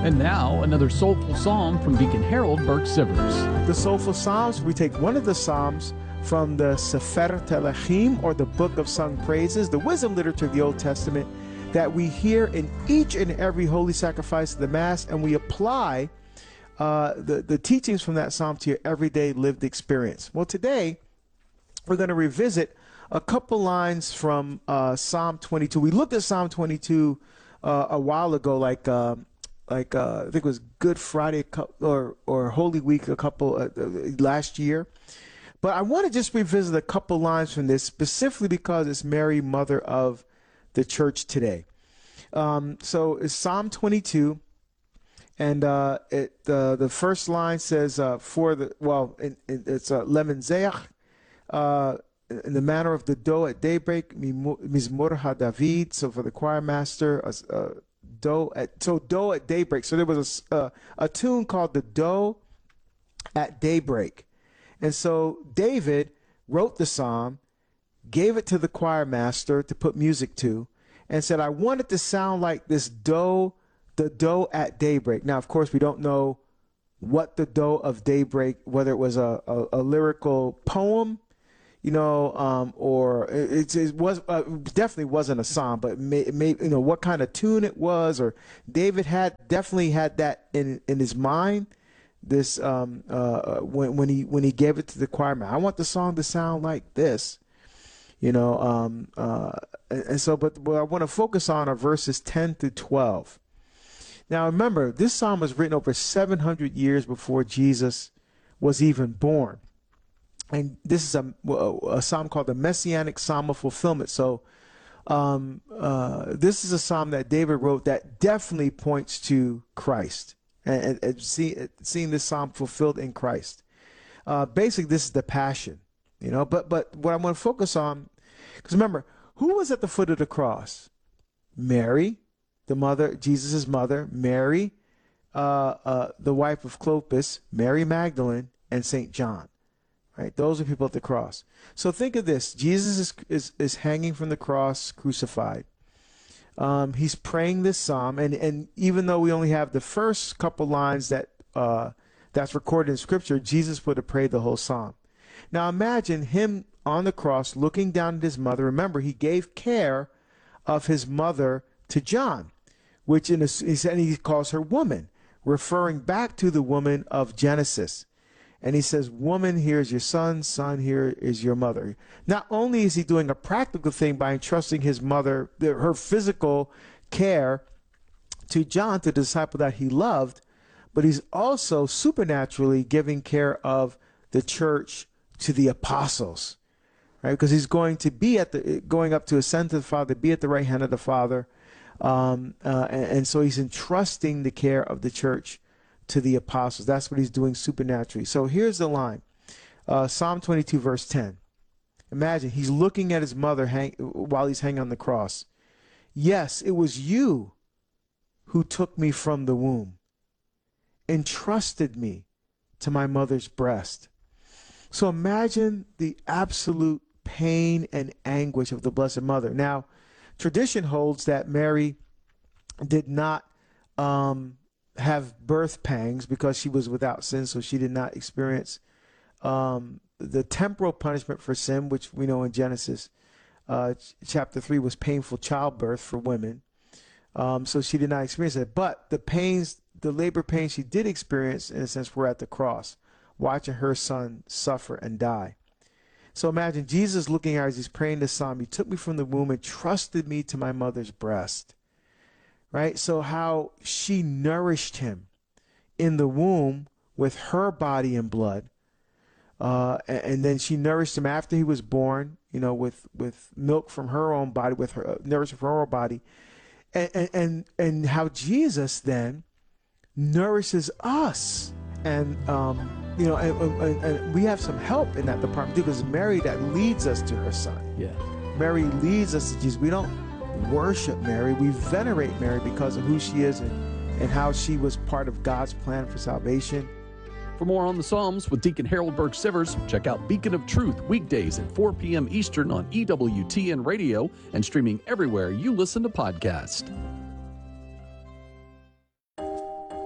And now, another soulful psalm from Deacon Harold Burke-Sivers. The Soulful Psalms, we take one of the Psalms from the Sefer Telechim, or the Book of Sung Praises, the wisdom literature of the Old Testament, that we hear in each and every holy sacrifice of the Mass, and we apply the teachings from that Psalm to your everyday lived experience. Well, today, we're going to revisit a couple lines from Psalm 22. We looked at Psalm 22 a while ago, I think it was Good Friday or Holy Week last year. But I want to just revisit a couple lines from this, specifically because it's Mary, Mother of the Church today. So it's Psalm 22, and the first line says, it's Lemen Zeach, in the manner of the doe at daybreak, Mizmor HaDavid. So for the choir master, doe at daybreak. So there was a tune called the Doe at Daybreak. And so David wrote the psalm, gave it to the choir master to put music to, and said, I want it to sound like this doe, the doe at daybreak. Now, of course, we don't know what the doe of daybreak, whether it was a lyrical poem, or it was definitely wasn't a psalm, but what kind of tune it was, or David definitely had that in his mind. This when he gave it to the choir man, I want the song to sound like this, and so. But what I want to focus on are verses 10 through 12. Now, remember, this psalm was written over 700 years before Jesus was even born. And this is a psalm called the Messianic Psalm of Fulfillment. So this is a psalm that David wrote that definitely points to Christ and seeing this psalm fulfilled in Christ. Basically, this is the Passion, But what I want to focus on, because remember, who was at the foot of the cross? Mary, the mother, Jesus' mother, Mary, the wife of Clopas, Mary Magdalene, and St. John. Right, those are people at the cross. So think of this: Jesus is hanging from the cross, crucified. He's praying this psalm, and even though we only have the first couple lines that's recorded in Scripture, Jesus would have prayed the whole psalm. Now imagine him on the cross, looking down at his mother. Remember, he gave care of his mother to John, which he calls her woman, referring back to the woman of Genesis. And he says, woman, here is your son, here is your mother. Not only is he doing a practical thing by entrusting his mother, her physical care to John, the disciple that he loved, but he's also supernaturally giving care of the church to the apostles, right? Because he's going to be going up to ascend to the Father, be at the right hand of the Father. And so he's entrusting the care of the church to the apostles. That's what he's doing supernaturally. So here's the line. Psalm 22, verse 10. Imagine he's looking at his mother while he's hanging on the cross. Yes, it was you who took me from the womb, entrusted me to my mother's breast. So imagine the absolute pain and anguish of the Blessed Mother. Now, tradition holds that Mary did not have birth pangs because she was without sin, so she did not experience the temporal punishment for sin, which we know in Genesis chapter 3 was painful childbirth for women. So she did not experience it. But the labor pains she did experience, in a sense, were at the cross, watching her son suffer and die. So imagine Jesus looking at her as he's praying this psalm. You took me from the womb and trusted me to my mother's breast. Right? So how she nourished him in the womb with her body and blood. And then she nourished him after he was born, with milk from her own body, with her nourishment from her own body. And how Jesus then nourishes us. And we have some help in that department because Mary that leads us to her son. Yeah. Mary leads us to Jesus. We don't worship Mary, we venerate Mary because of who she is and how she was part of God's plan for salvation. For more on the Psalms with Deacon Harold Burke-Sivers, check out Beacon of Truth weekdays at 4 p.m. Eastern on EWTN Radio and streaming everywhere you listen to podcasts.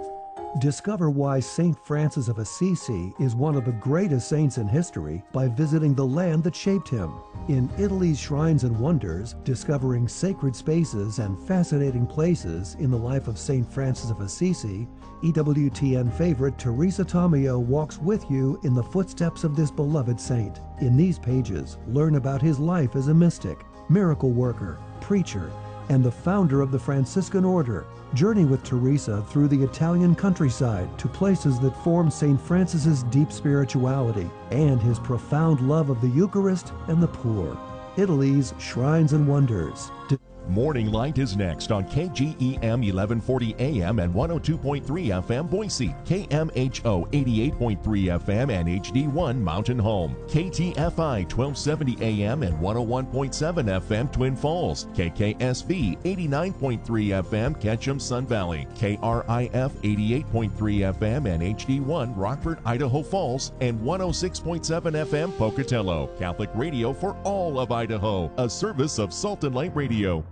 Discover why St. Francis of Assisi is one of the greatest saints in history by visiting the land that shaped him. In Italy's Shrines and Wonders, discovering sacred spaces and fascinating places in the life of St. Francis of Assisi, EWTN favorite Teresa Tomeo walks with you in the footsteps of this beloved saint. In these pages, learn about his life as a mystic, miracle worker, preacher, and the founder of the Franciscan order. Journey with Teresa through the Italian countryside to places that form St. Francis's deep spirituality and his profound love of the Eucharist and the poor. Italy's Shrines and Wonders. Morning Light is next on KGEM 1140 AM and 102.3 FM Boise, KMHO 88.3 FM and HD1 Mountain Home, KTFI 1270 AM and 101.7 FM Twin Falls, KKSV 89.3 FM Ketchum Sun Valley, KRIF 88.3 FM and HD1 Rockford, Idaho Falls, and 106.7 FM Pocatello. Catholic radio for all of Idaho, a service of Salt and Light Radio.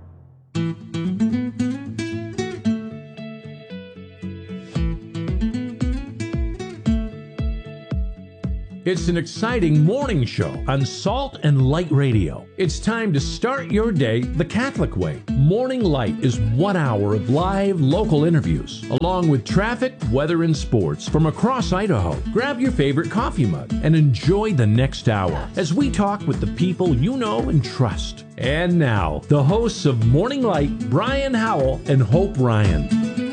It's an exciting morning show on Salt and Light Radio. It's time to start your day the Catholic way. Morning Light is 1 hour of live local interviews, along with traffic, weather, and sports from across Idaho. Grab your favorite coffee mug and enjoy the next hour as we talk with the people you know and trust. And now, the hosts of Morning Light, Brian Howell and Hope Ryan.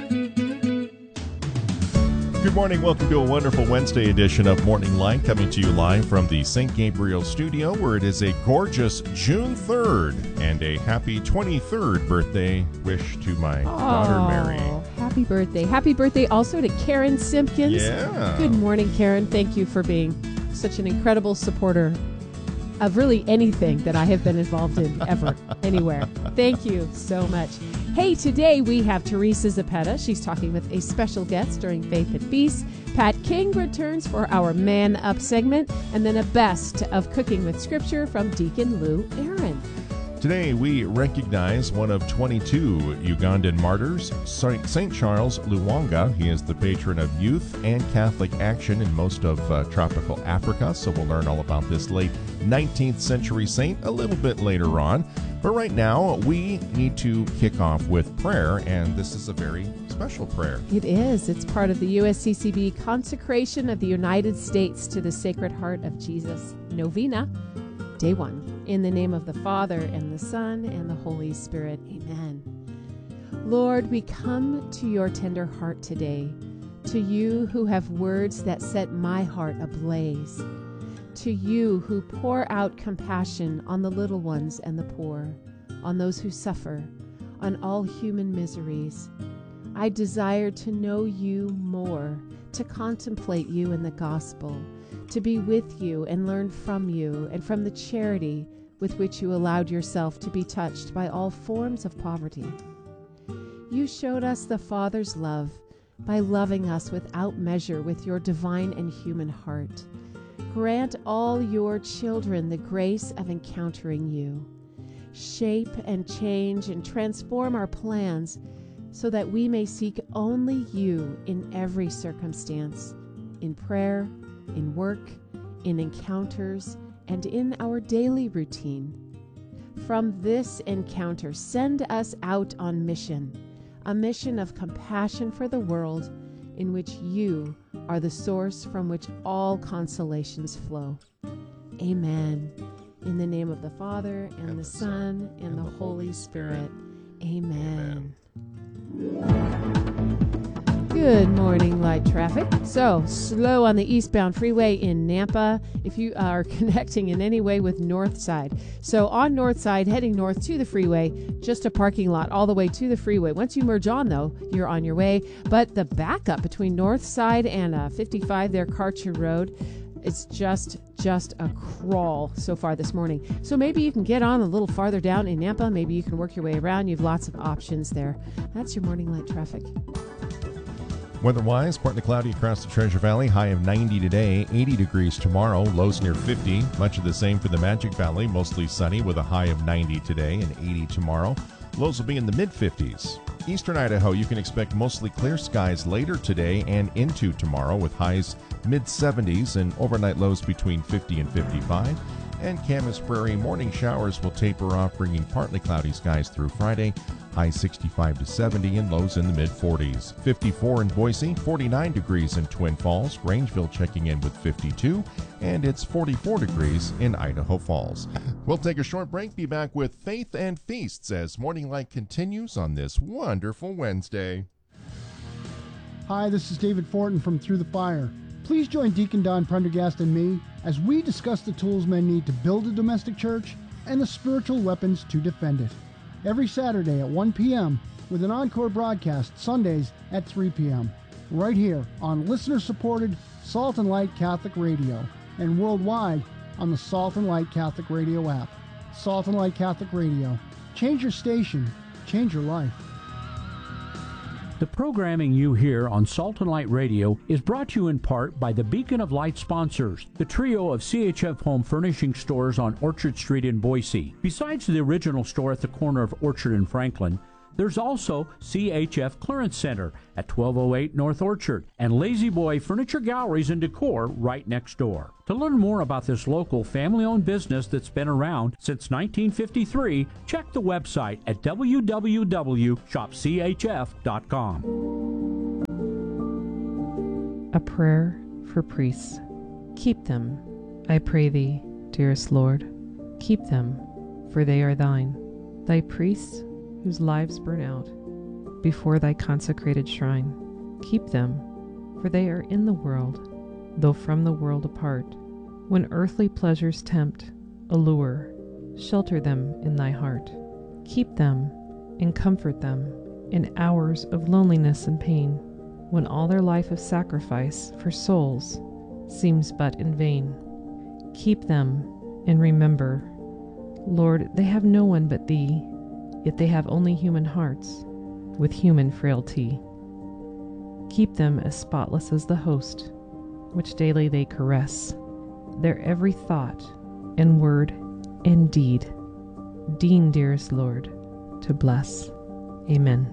Good morning. Welcome to a wonderful Wednesday edition of Morning Light, coming to you live from the St. Gabriel studio, where it is a gorgeous June 3rd, and a happy 23rd birthday wish to my daughter, Mary. Happy birthday. Happy birthday also to Karen Simpkins. Yeah. Good morning, Karen. Thank you for being such an incredible supporter of really anything that I have been involved in ever, anywhere. Thank you so much. Hey, today we have Teresa Zapeta. She's talking with a special guest during Faith at Feast. Pat King returns for our Man Up segment, and then a best of Cooking with Scripture from Deacon Lou Aaron. Today we recognize one of 22 Ugandan martyrs, St. Charles Luwanga. He is the patron of youth and Catholic action in most of tropical Africa, so we'll learn all about this late 19th century saint a little bit later on. But right now, we need to kick off with prayer, and this is a very special prayer. It is. It's part of the USCCB consecration of the United States to the Sacred Heart of Jesus Novena, Day 1. In the name of the Father, and the Son, and the Holy Spirit. Amen. Lord, we come to your tender heart today, to you who have words that set my heart ablaze, to you who pour out compassion on the little ones and the poor, on those who suffer, on all human miseries. I desire to know you more, to contemplate you in the gospel, to be with you and learn from you and from the charity with which you allowed yourself to be touched by all forms of poverty. You showed us the Father's love by loving us without measure with your divine and human heart. Grant all your children the grace of encountering you. Shape and change and transform our plans so that we may seek only you in every circumstance, in prayer, in work, in encounters, and in our daily routine. From this encounter, send us out on mission, a mission of compassion for the world in which you are the source from which all consolations flow. Amen. In the name of the Father, and the Son, and the Holy Spirit. Amen. Good morning, light traffic. So, slow on the eastbound freeway in Nampa if you are connecting in any way with North Side. So, on North Side, heading north to the freeway, just a parking lot all the way to the freeway. Once you merge on, though, you're on your way. But the backup between North Side and 55 there, Karcher Road, it's just a crawl so far this morning. So maybe you can get on a little farther down in Nampa. Maybe you can work your way around. You have lots of options there. That's your morning light traffic. Weather-wise, partly cloudy across the Treasure Valley, high of 90 today, 80 degrees tomorrow, lows near 50. Much of the same for the Magic Valley, mostly sunny with a high of 90 today and 80 tomorrow. Lows will be in the mid-50s. Eastern Idaho, you can expect mostly clear skies later today and into tomorrow with highs mid-70s and overnight lows between 50 and 55. And Camas Prairie, morning showers will taper off, bringing partly cloudy skies through Friday. Highs 65 to 70 and lows in the mid-40s. 54 in Boise, 49 degrees in Twin Falls. Grangeville checking in with 52, and it's 44 degrees in Idaho Falls. We'll take a short break, be back with Faith and Feasts as Morning Light continues on this wonderful Wednesday. Hi, this is David Fortin from Through the Fire. Please join Deacon Don Prendergast and me as we discuss the tools men need to build a domestic church and the spiritual weapons to defend it. Every Saturday at 1 p.m. with an encore broadcast Sundays at 3 p.m. right here on listener-supported Salt and Light Catholic Radio and worldwide on the Salt and Light Catholic Radio app. Salt and Light Catholic Radio. Change your station. Change your life. The programming you hear on Salt and Light Radio is brought to you in part by the Beacon of Light sponsors, the trio of CHF home furnishing stores on Orchard Street in Boise. Besides the original store at the corner of Orchard and Franklin, there's also CHF Clearance Center at 1208 North Orchard and Lazy Boy Furniture Galleries and Decor right next door. To learn more about this local family-owned business that's been around since 1953, check the website at www.shopchf.com. A prayer for priests. Keep them, I pray thee, dearest Lord. Keep them, for they are thine. Thy priests, whose lives burn out before thy consecrated shrine. Keep them, for they are in the world, though from the world apart. When earthly pleasures tempt, allure, shelter them in thy heart. Keep them and comfort them in hours of loneliness and pain, when all their life of sacrifice for souls seems but in vain. Keep them and remember, Lord, they have no one but thee, yet they have only human hearts with human frailty. Keep them as spotless as the host, which daily they caress, their every thought and word and deed. Deign, dearest Lord, to bless. Amen.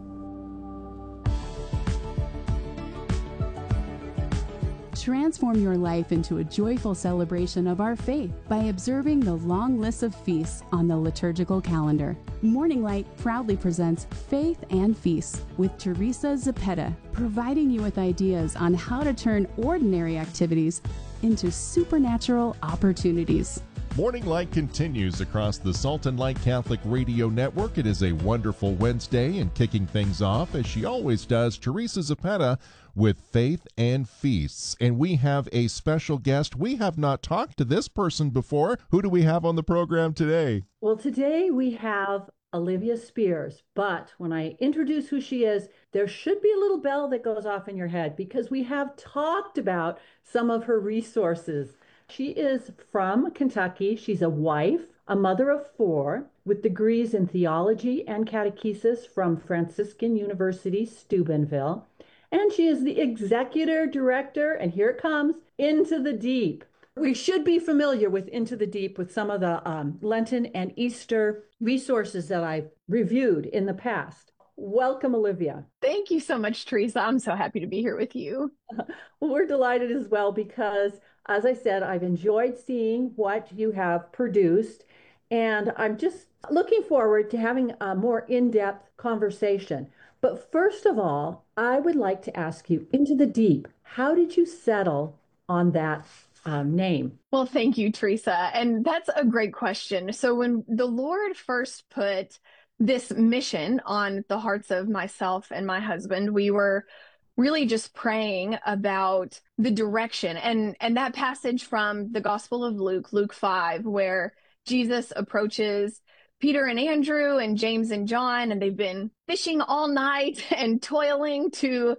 Transform your life into a joyful celebration of our faith by observing the long list of feasts on the liturgical calendar. Morning Light proudly presents Faith and Feasts with Teresa Zepeda, providing you with ideas on how to turn ordinary activities into supernatural opportunities. Morning Light continues across the Salt and Light Catholic Radio Network. It is a wonderful Wednesday, and kicking things off, as she always does, Teresa Zepeda with Faith and Feasts. And we have a special guest. We have not talked to this person before. Who do we have on the program today? Well, today we have Olivia Spears, but when I introduce who she is, there should be a little bell that goes off in your head because we have talked about some of her resources. She is from Kentucky. She's a wife, a mother of 4, with degrees in theology and catechesis from Franciscan University, Steubenville. And she is the executive director, and here it comes, Into the Deep. We should be familiar with Into the Deep with some of the Lenten and Easter resources that I've reviewed in the past. Welcome, Olivia. Thank you so much, Teresa. I'm so happy to be here with you. Well, we're delighted as well because, as I said, I've enjoyed seeing what you have produced, and I'm just looking forward to having a more in-depth conversation. But first of all, I would like to ask you, Into the Deep, how did you settle on that name? Well, thank you, Teresa. And that's a great question. So when the Lord first put this mission on the hearts of myself and my husband, we were really just praying about the direction. And that passage from the Gospel of Luke, Luke 5, where Jesus approaches Peter and Andrew and James and John, and they've been fishing all night and toiling to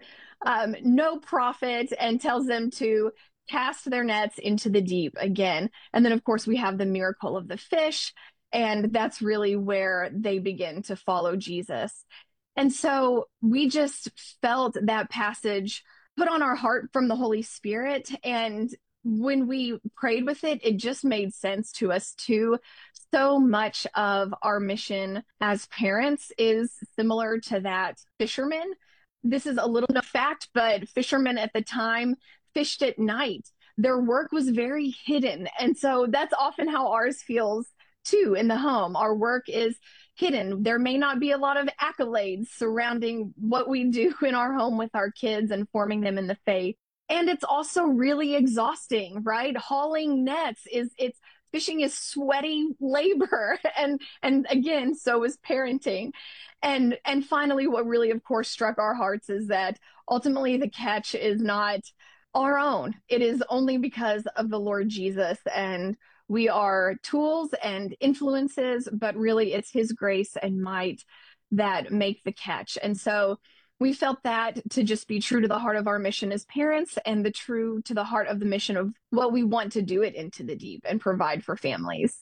no profit, and tells them to cast their nets into the deep again. And then, of course, we have the miracle of the fish, and that's really where they begin to follow Jesus. And so we just felt that passage put on our heart from the Holy Spirit, and when we prayed with it, it just made sense to us too. So much of our mission as parents is similar to that fishermen. This is a little known fact, but fishermen at the time fished at night. Their work was very hidden. And so that's often how ours feels too in the home. Our work is hidden. There may not be a lot of accolades surrounding what we do in our home with our kids and forming them in the faith. And it's also really exhausting, right? Hauling nets fishing is sweaty labor. And again, so is parenting. And finally, what really, of course, struck our hearts is that ultimately the catch is not our own. It is only because of the Lord Jesus, and we are tools and influences, but really it's his grace and might that make the catch. And so we felt that to just be true to the heart of our mission as parents and the true to the heart of the mission of what we want to do it into the deep and provide for families.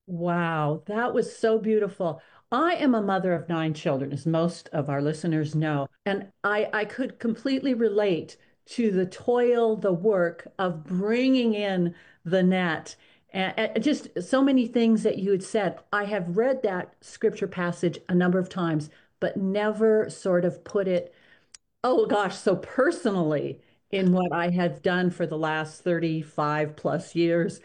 Wow, that was so beautiful. I am a mother of 9 children, as most of our listeners know, and I could completely relate to the toil, the work of bringing in the net, and just so many things that you had said. I have read that scripture passage a number of times, but never sort of put it, oh gosh, so personally in what I have done for the last 35 plus years.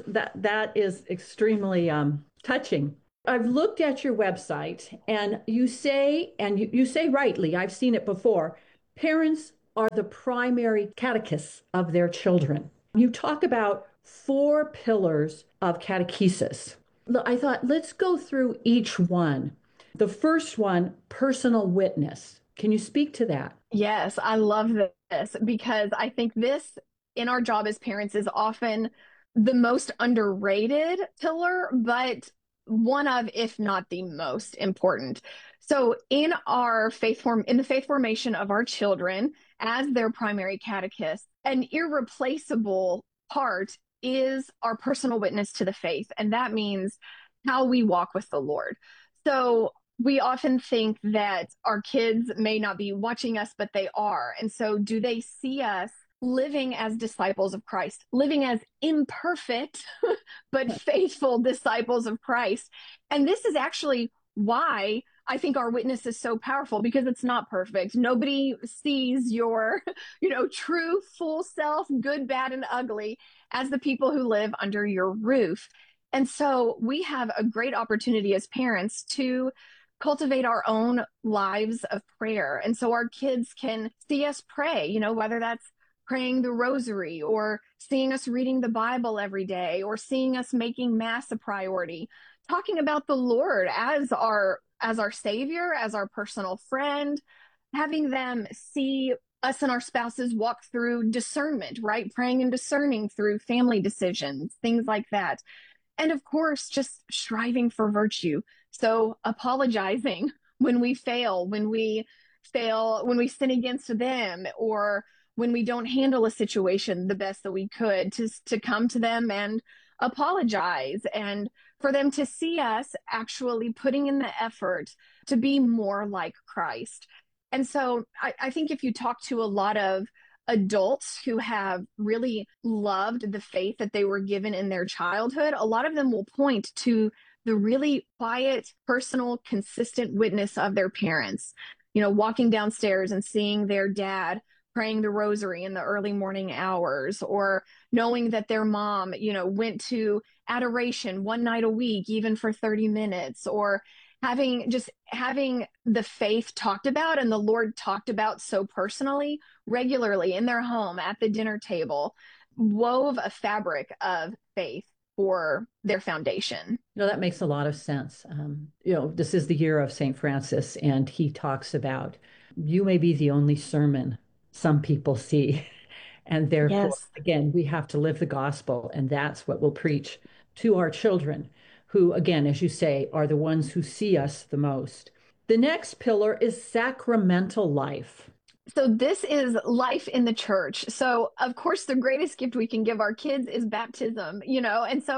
That is extremely touching. I've looked at your website, and you say rightly, I've seen it before, parents are the primary catechists of their children. You talk about 4 pillars of catechesis. I thought, let's go through each one. The first one, personal witness. Can you speak to that? Yes, I love this because I think this in our job as parents is often the most underrated pillar, but one of, if not the most important. So in the faith formation of our children as their primary catechist, an irreplaceable part is our personal witness to the faith. And that means how we walk with the Lord. So we often think that our kids may not be watching us, but they are. And so do they see us living as disciples of Christ, living as imperfect, but faithful disciples of Christ? And this is actually why I think our witness is so powerful, because it's not perfect. Nobody sees your, true full self, good, bad, and ugly, as the people who live under your roof. And so we have a great opportunity as parents to cultivate our own lives of prayer. And so our kids can see us pray, whether that's praying the rosary or seeing us reading the Bible every day or seeing us making Mass a priority, talking about the Lord as our Savior, as our personal friend, having them see us and our spouses walk through discernment, right? Praying and discerning through family decisions, things like that. And of course, just striving for virtue. So apologizing when we fail, when we sin against them, or when we don't handle a situation the best that we could, to come to them and apologize, and for them to see us actually putting in the effort to be more like Christ. And so I think if you talk to a lot of adults who have really loved the faith that they were given in their childhood, a lot of them will point to the really quiet, personal, consistent witness of their parents, walking downstairs and seeing their dad praying the rosary in the early morning hours, or knowing that their mom, went to adoration one night a week, even for 30 minutes, or having the faith talked about and the Lord talked about so personally, regularly in their home at the dinner table, wove a fabric of faith for their foundation. That makes a lot of sense. This is the year of St. Francis, and he talks about, you may be the only sermon some people see. And therefore, yes, again, we have to live the gospel, and that's what we'll preach to our children, who, again, as you say, are the ones who see us the most. The next pillar is sacramental life. So this is life in the church. So, of course, the greatest gift we can give our kids is baptism, and so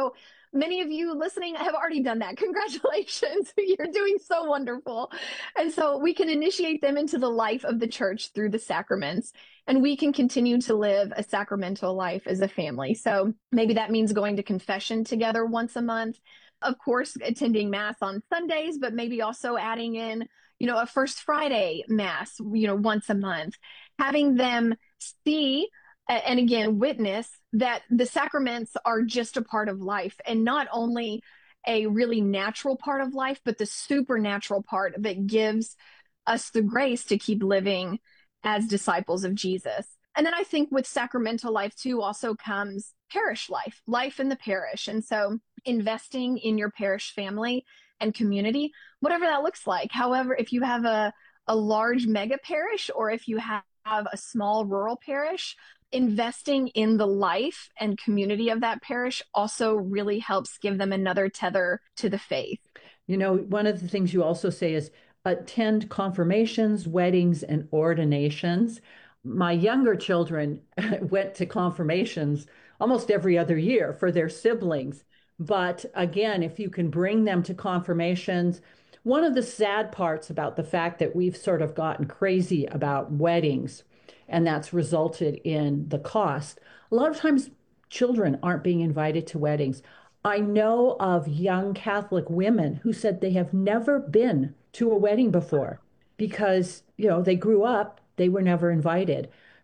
many of you listening have already done that. Congratulations. You're doing so wonderful. And so we can initiate them into the life of the church through the sacraments, and we can continue to live a sacramental life as a family. So maybe that means going to confession together once a month, of course, attending Mass on Sundays, but maybe also adding in, a First Friday Mass, once a month, having them see and again, witness that the sacraments are just a part of life, and not only a really natural part of life, but the supernatural part that gives us the grace to keep living as disciples of Jesus. And then I think with sacramental life too also comes parish life, life in the parish. And so investing in your parish family and community, whatever that looks like. However, if you have a large mega parish, or if you have a small rural parish, investing in the life and community of that parish also really helps give them another tether to the faith. One of the things you also say is attend confirmations, weddings, and ordinations. My younger children went to confirmations almost every other year for their siblings. But again, if you can bring them to confirmations, one of the sad parts about the fact that we've sort of gotten crazy about weddings, and that's resulted in the cost. A lot of times children aren't being invited to weddings. I know of young Catholic women who said they have never been to a wedding before because, they grew up, they were never invited.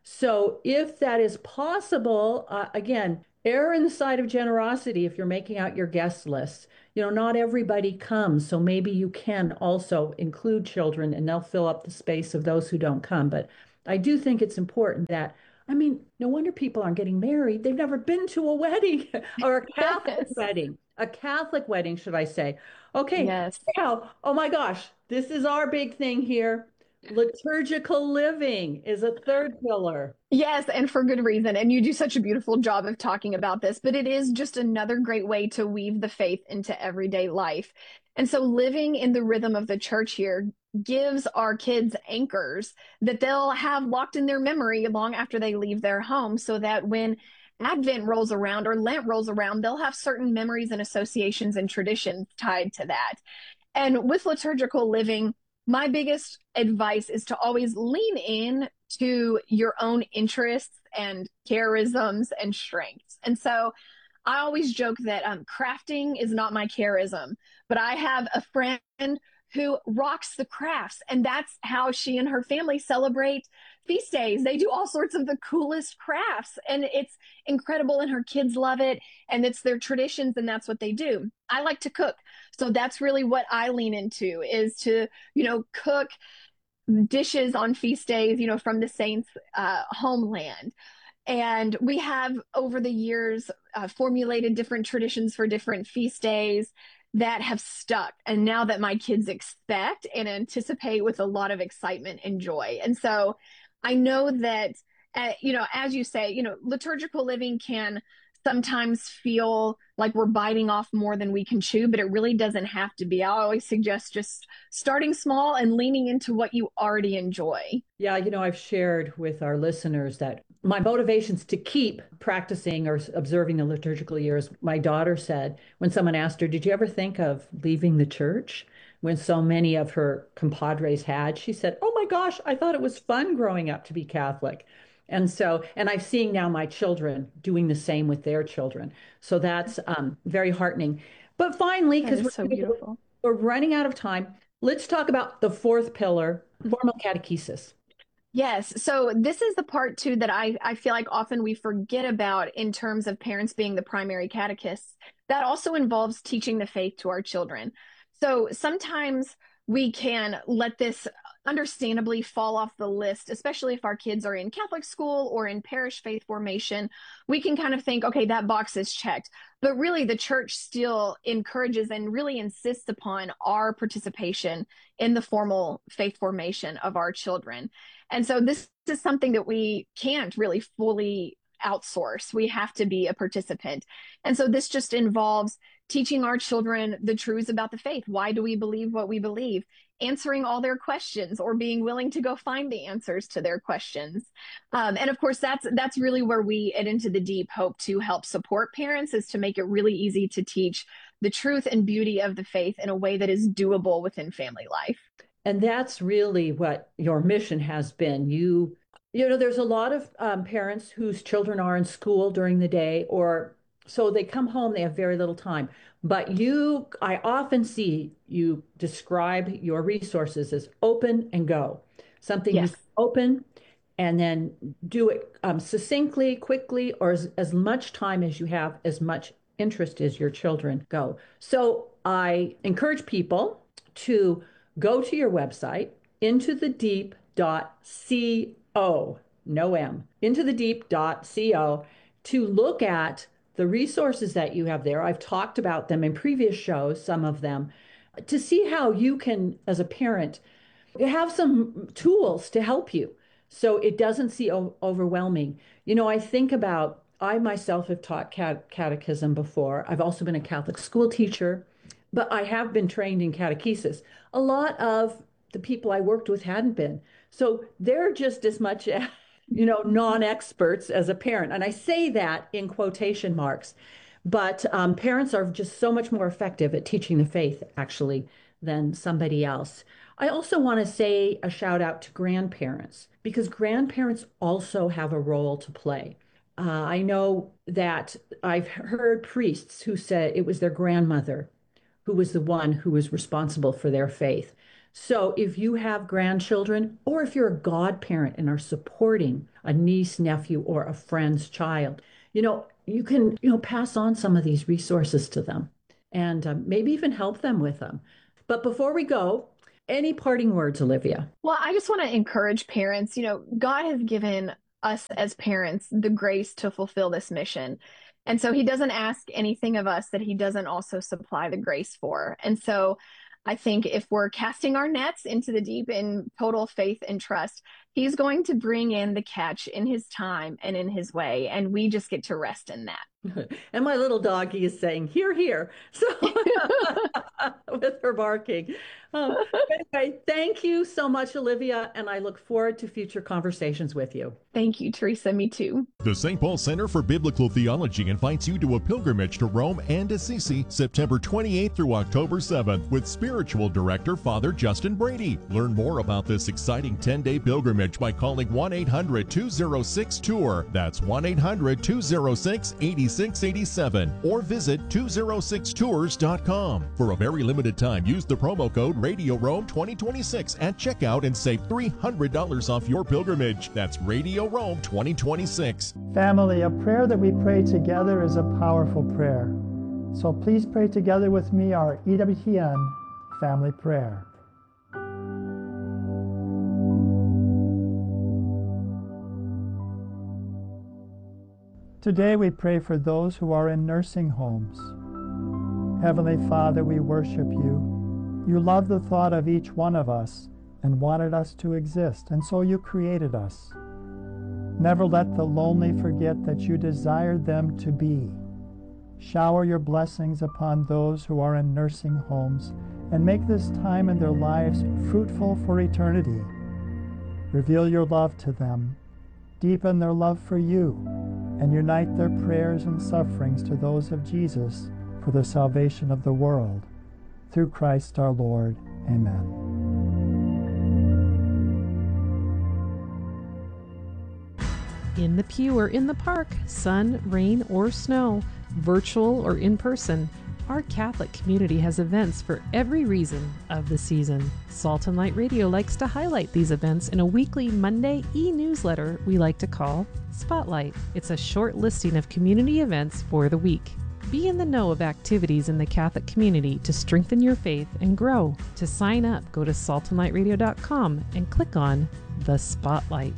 So if that is possible, again, err in the side of generosity if you're making out your guest list. Not everybody comes, so maybe you can also include children and they'll fill up the space of those who don't come. But I do think it's important that, no wonder people aren't getting married. They've never been to a wedding or a Catholic wedding. A Catholic wedding, should I say. Okay, yes. Now, oh my gosh, this is our big thing here. Liturgical living is a third pillar. Yes, and for good reason. And you do such a beautiful job of talking about this, but it is just another great way to weave the faith into everyday life. And so living in the rhythm of the church here gives our kids anchors that they'll have locked in their memory long after they leave their home, so that when Advent rolls around or Lent rolls around, they'll have certain memories and associations and traditions tied to that. And with liturgical living, my biggest advice is to always lean in to your own interests and charisms and strengths. And so I always joke that crafting is not my charism, but I have a friend who rocks the crafts, and that's how she and her family celebrate feast days. They do all sorts of the coolest crafts, and it's incredible, and her kids love it, and it's their traditions, and that's what they do. I like to cook, so that's really what I lean into, is to, cook dishes on feast days, from the saints' homeland. And we have, over the years, formulated different traditions for different feast days that have stuck. And now that my kids expect and anticipate with a lot of excitement and joy. And so I know that, as you say, liturgical living can sometimes feel like we're biting off more than we can chew, but it really doesn't have to be. I always suggest just starting small and leaning into what you already enjoy. Yeah, I've shared with our listeners that my motivations to keep practicing or observing the liturgical years, my daughter said, when someone asked her, did you ever think of leaving the church? When so many of her compadres had, she said, oh my gosh, I thought it was fun growing up to be Catholic. And I'm seeing now my children doing the same with their children. So that's very heartening. But finally, because we're running out of time, let's talk about the fourth pillar, formal catechesis. Yes. So this is the part too that I feel like often we forget about in terms of parents being the primary catechists. That also involves teaching the faith to our children. So sometimes we can let this understandably fall off the list, especially if our kids are in Catholic school or in parish faith formation. We can kind of think, okay, that box is checked. But really, the church still encourages and really insists upon our participation in the formal faith formation of our children. And so this is something that we can't really fully outsource. We have to be a participant. And so this just involves teaching our children the truths about the faith. Why do we believe what we believe? answering all their questions or being willing to go find the answers to their questions. And of course, that's really where we at Into the Deep hope to help support parents, is to make it really easy to teach the truth and beauty of the faith in a way that is doable within family life. And that's really what your mission has been. You know, there's a lot of parents whose children are in school during the day, or so they come home, they have very little time. But I often see you describe your resources as open and go. Something you open and then do it succinctly, quickly, or as much time as you have, as much interest as your children go. So I encourage people to go to your website, intothedeep.co, no M, intothedeep.co, to look at the resources that you have there. I've talked about them in previous shows, some of them, to see how you can, as a parent, have some tools to help you so it doesn't seem overwhelming. You know, I myself have taught catechism before. I've also been a Catholic school teacher, but I have been trained in catechesis. A lot of the people I worked with hadn't been. So they're just as much non-experts as a parent. And I say that in quotation marks, but parents are just so much more effective at teaching the faith, actually, than somebody else. I also want to say a shout out to grandparents, because grandparents also have a role to play. I know that I've heard priests who said it was their grandmother who was the one who was responsible for their faith. So if you have grandchildren, or if you're a godparent and are supporting a niece, nephew, or a friend's child, you can, pass on some of these resources to them and maybe even help them with them. But before we go, any parting words, Olivia? Well, I just want to encourage parents. God has given us as parents the grace to fulfill this mission. And so he doesn't ask anything of us that he doesn't also supply the grace for. And so I think if we're casting our nets into the deep in total faith and trust, he's going to bring in the catch in his time and in his way. And we just get to rest in that. And my little doggie is saying, "Hear, hear." So with her barking. Anyway, thank you so much, Olivia. And I look forward to future conversations with you. Thank you, Teresa. Me too. The St. Paul Center for Biblical Theology invites you to a pilgrimage to Rome and Assisi, September 28th through October 7th, with Spiritual Director Father Justin Brady. Learn more about this exciting 10-day pilgrimage by calling 1-800-206-TOUR. That's 1-800-206-8687. Or visit 206tours.com. For a very limited time, use the promo code Radio Rome 2026 at checkout and save $300 off your pilgrimage. That's Radio Rome 2026. Family, a prayer that we pray together is a powerful prayer. So please pray together with me our EWTN family prayer. Today we pray for those who are in nursing homes. Heavenly Father, we worship you. You love the thought of each one of us and wanted us to exist, and so you created us. Never let the lonely forget that you desired them to be. Shower your blessings upon those who are in nursing homes and make this time in their lives fruitful for eternity. Reveal your love to them, deepen their love for you, and unite their prayers and sufferings to those of Jesus for the salvation of the world. Through Christ our Lord. Amen. In the pew or in the park, sun, rain, or snow, virtual or in person, our Catholic community has events for every reason of the season. Salt and Light Radio likes to highlight these events in a weekly Monday e-newsletter we like to call Spotlight. It's a short listing of community events for the week. Be in the know of activities in the Catholic community to strengthen your faith and grow. To sign up, go to saltandlightradio.com and click on the Spotlight.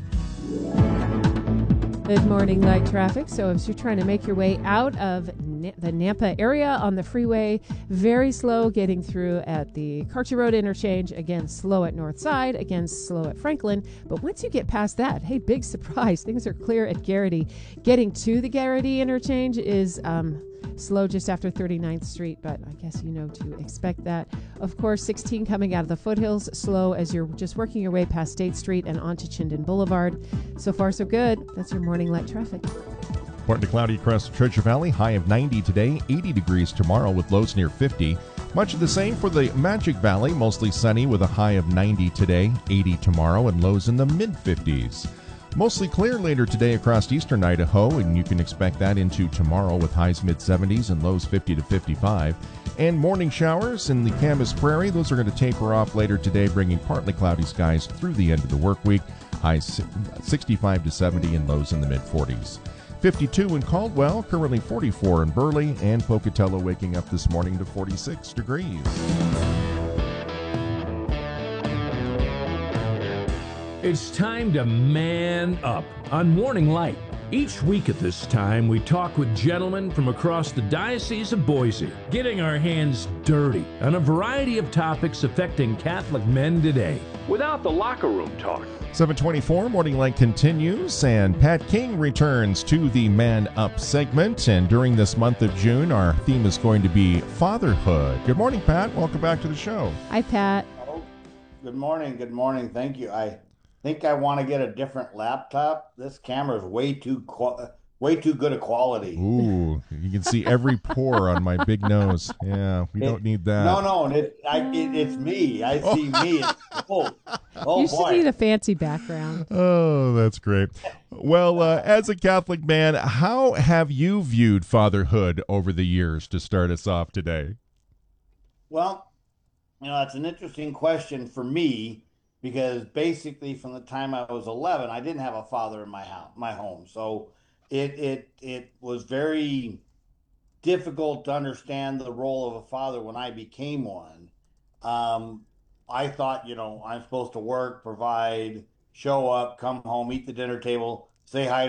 Good morning, light traffic. So as you're trying to make your way out of the Nampa area on the freeway, very slow getting through at the Cartier Road interchange. Again, slow at North Side. Again, slow at Franklin. But once you get past that, hey, big surprise. Things are clear at Garrity. Getting to the Garrity interchange is Slow just after 39th Street, but I guess you know to expect that. Of course, 16 coming out of the foothills, slow as you're just working your way past State Street and onto Chinden Boulevard. So far, so good. That's your morning light traffic. Partly cloudy across the Treasure Valley, high of 90 today, 80 degrees tomorrow with lows near 50. Much of the same for the Magic Valley, mostly sunny with a high of 90 today, 80 tomorrow, and lows in the mid-50s. Mostly clear later today across eastern Idaho, and you can expect that into tomorrow with highs mid-70s and lows 50 to 55. And morning showers in the Camas Prairie. Those are going to taper off later today, bringing partly cloudy skies through the end of the work week. Highs 65 to 70 and lows in the mid-40s. 52 in Caldwell, currently 44 in Burley, and Pocatello waking up this morning to 46 degrees. It's time to man up on Morning Light. Each week at this time, we talk with gentlemen from across the Diocese of Boise, getting our hands dirty on a variety of topics affecting Catholic men today, without the locker room talk. 7:24, Morning Light continues, and Pat King returns to the Man Up segment. And during this month of June, our theme is going to be fatherhood. Good morning, Pat. Welcome back to the show. Hi, Pat. Oh, good morning. Good morning. Thank you. I think I want to get a different laptop. This camera is way too good a quality. Ooh, you can see every pore on my big nose. Yeah, we don't need that. No, it's me. I see me. Oh you boy. should need a fancy background. Oh, that's great. Well, as a Catholic man, how have you viewed fatherhood over the years to start us off today? Well, it's an interesting question for me because basically from the time I was 11, I didn't have a father in my home. So it was very difficult to understand the role of a father when I became one. I thought, I'm supposed to work, provide, show up, come home, eat the dinner table, say hi